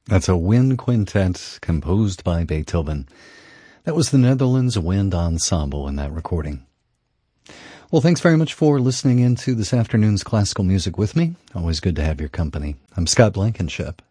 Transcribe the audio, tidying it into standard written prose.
That's a wind quintet composed by Beethoven. That was the Netherlands Wind Ensemble in that recording. Well, thanks very much for listening into this afternoon's classical music with me. Always good to have your company. I'm Scott Blankenship.